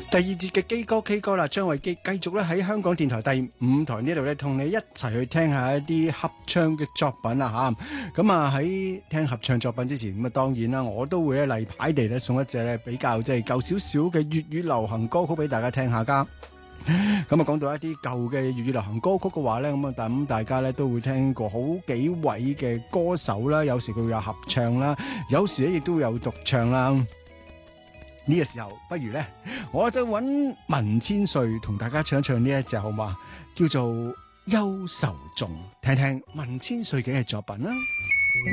第二節嘅基歌 K 歌啦，張衛基繼續咧喺香港電台第五台呢度咧，同你一齊去聽下一啲合唱嘅作品啦吓。咁啊喺聽合唱作品之前，咁啊當然啦，我都會咧例牌地咧送一隻咧比較即係舊少少嘅粵語流行歌曲俾大家聽下噶。咁啊講到一啲舊嘅粵語流行歌曲嘅話咧，咁大家咧都會聽過好幾位嘅歌手啦，有時佢會有合唱啦，有時咧亦都會有獨唱啦。呢個時候，不如咧，我就揾文千歲同大家唱一唱呢一隻好嘛，叫做《憂愁頌》，聽聽文千歲嘅作品啦。